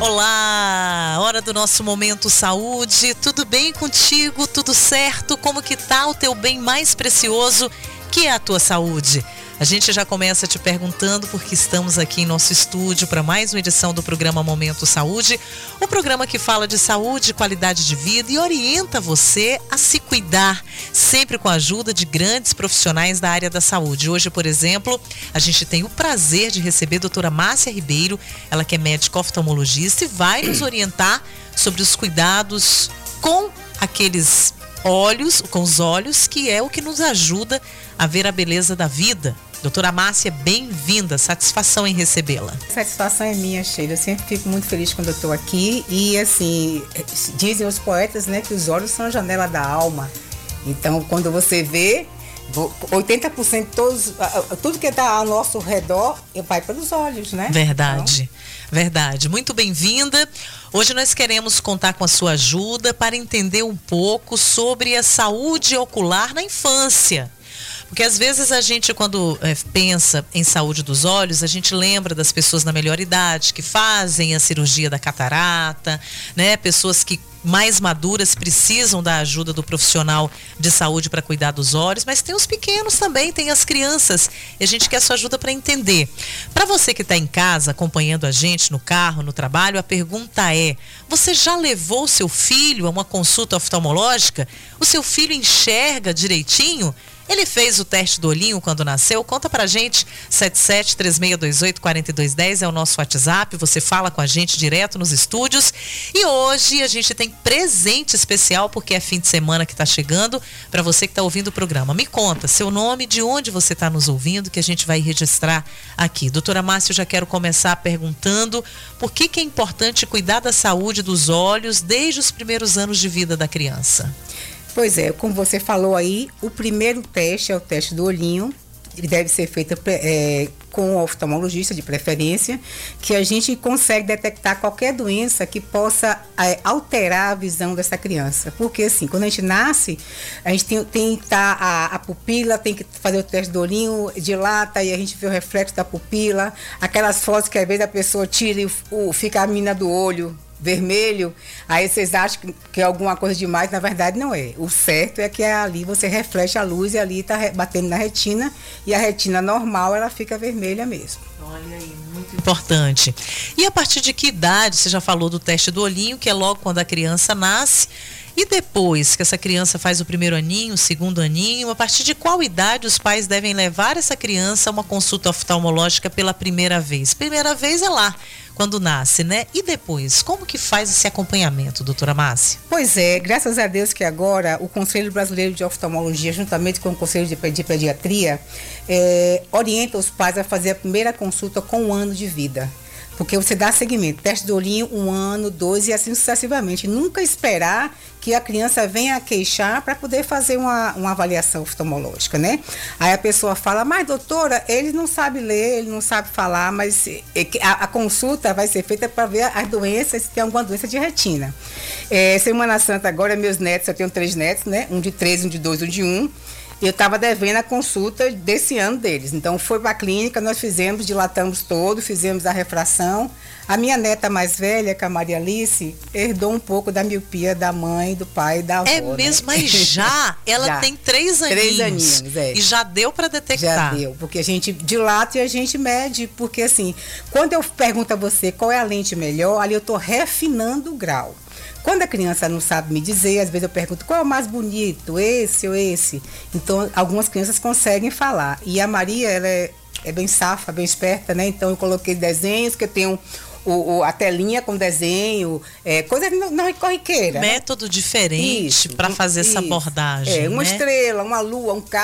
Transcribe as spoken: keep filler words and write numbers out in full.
Olá, hora do nosso Momento Saúde. Tudo bem contigo? Tudo certo? Como que tá o teu bem mais precioso, que é a tua saúde? A gente já começa te perguntando porque estamos aqui em nosso estúdio para mais uma edição do programa Momento Saúde, o programa que fala de saúde, qualidade de vida e orienta você a se cuidar, sempre com a ajuda de grandes profissionais da área da saúde. Hoje, por exemplo, a gente tem o prazer de receber a doutora Márcia Ribeiro, ela que é médica oftalmologista e vai nos orientar sobre os cuidados com aqueles olhos, com os olhos, que é o que nos ajuda a ver a beleza da vida. Doutora Márcia, bem-vinda, satisfação em recebê-la. Satisfação é minha, Sheila, eu sempre fico muito feliz quando eu estou aqui e assim, dizem os poetas, né, que os olhos são a janela da alma, então quando você vê, oitenta por cento de todos, tudo que está ao nosso redor vai pelos olhos, né? Verdade, então... verdade, muito bem-vinda. Hoje nós queremos contar com a sua ajuda para entender um pouco sobre a saúde ocular na infância. Porque às vezes a gente, quando é, pensa em saúde dos olhos, a gente lembra das pessoas na melhor idade que fazem a cirurgia da catarata, né? Pessoas que mais maduras precisam da ajuda do profissional de saúde para cuidar dos olhos, mas tem os pequenos também, tem as crianças, e a gente quer a sua ajuda para entender. Para você que está em casa acompanhando a gente no carro, no trabalho, a pergunta é: você já levou seu filho a uma consulta oftalmológica? O seu filho enxerga direitinho? Ele fez o teste do olhinho quando nasceu? Conta pra gente, sete sete três seis dois oito quatro dois um zero é o nosso WhatsApp, você fala com a gente direto nos estúdios. E hoje a gente tem presente especial, porque é fim de semana que tá chegando, para você que tá ouvindo o programa. Me conta seu nome, de onde você tá nos ouvindo, que a gente vai registrar aqui. Doutora Márcia, eu já quero começar perguntando por que que é importante cuidar da saúde dos olhos desde os primeiros anos de vida da criança. Pois é, como você falou aí, o primeiro teste é o teste do olhinho. Ele deve ser feito é, com o oftalmologista de preferência, que a gente consegue detectar qualquer doença que possa é, alterar a visão dessa criança. Porque assim, quando a gente nasce, a gente tem, tem que estar a, a pupila, tem que fazer o teste do olhinho, dilata e a gente vê o reflexo da pupila. Aquelas fotos que às vezes a pessoa tira e o, fica a mina do olho vermelho, aí vocês acham que, que é alguma coisa demais, na verdade não é. O certo é que é ali você reflete a luz e ali está batendo na retina, e a retina normal ela fica vermelha mesmo. Olha aí, muito importante. E a partir de que idade, você já falou do teste do olhinho, que é logo quando a criança nasce, e depois que essa criança faz o primeiro aninho, o segundo aninho, a partir de qual idade os pais devem levar essa criança a uma consulta oftalmológica pela primeira vez? Primeira vez é lá, quando nasce, né? E depois, como que faz esse acompanhamento, doutora Márcia? Pois é, graças a Deus que agora o Conselho Brasileiro de Oftalmologia, juntamente com o Conselho de Pediatria, é, orienta os pais a fazer a primeira consulta com um ano de vida. Porque você dá seguimento, teste do olhinho, um ano, dois e assim sucessivamente. Nunca esperar que a criança venha a queixar para poder fazer uma, uma avaliação oftalmológica, né? Aí a pessoa fala, mas doutora, ele não sabe ler, ele não sabe falar, mas a, a consulta vai ser feita para ver as doenças, se tem alguma doença de retina. É, Semana Santa agora, meus netos, eu tenho três netos, né? Um de três, um de dois, um de um. Eu estava devendo a consulta desse ano deles. Então, foi para a clínica, nós fizemos, dilatamos todo, fizemos a refração. A minha neta mais velha, que é a Maria Alice, herdou um pouco da miopia da mãe, do pai e da avó. É mesmo, né? Mas já? Ela já. Tem três aninhos. Três aninhos, é. E já deu para detectar? Já deu, porque a gente dilata e a gente mede. Porque, assim, quando eu pergunto a você qual é a lente melhor, ali eu estou refinando o grau. Quando a criança não sabe me dizer, às vezes eu pergunto qual é o mais bonito, esse ou esse. Então, algumas crianças conseguem falar. E a Maria, ela é, é bem safa, bem esperta, né? Então, eu coloquei desenhos que eu tenho o, o, a telinha com desenho, é, coisa não, não corriqueira. Método né? diferente para fazer isso. Essa abordagem. É, uma né? estrela, uma lua, um carro.